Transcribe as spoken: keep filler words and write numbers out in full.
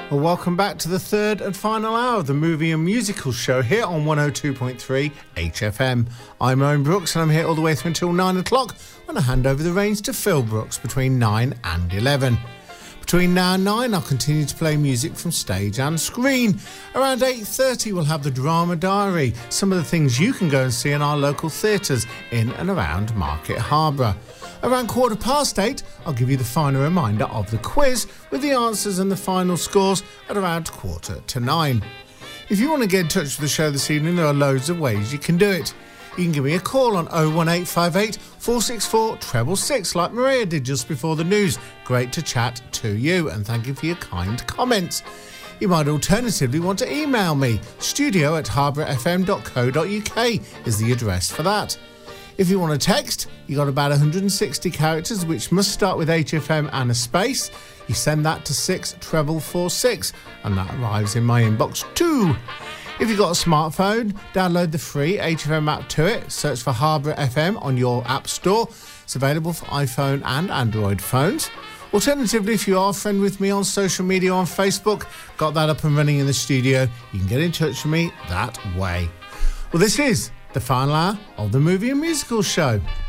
Well, welcome back to the third and final hour of the movie and musical show here on one oh two point three H F M. I'm Owen Brooks and I'm here all the way through until nine o'clock when I hand over the reins to Phil Brooks between nine and eleven. Between now and nine, I'll continue to play music from stage and screen. Around eight thirty, we'll have the Drama Diary, some of the things you can go and see in our local theatres in and around Market Harborough. Around quarter past eight, I'll give you the final reminder of the quiz with the answers and the final scores at around quarter to nine. If you want to get in touch with the show this evening, there are loads of ways you can do it. You can give me a call on oh one eight five eight, four six four, six six six like Maria did just before the news. Great to chat to you and thank you for your kind comments. You might alternatively want to email me. Studio at harborough f m dot co dot u k is the address for that. If you want to text, you got about one hundred sixty characters which must start with H F M and a space. You send that to six four four six and that arrives in my inbox too. If you've got a smartphone, download the free H F M app to it. Search for Harborough F M on your app store. It's available for iPhone and Android phones. Alternatively, if you are a friend with me on social media on Facebook, got that up and running in the studio, you can get in touch with me that way. Well, this is the final hour of the movie and musical show.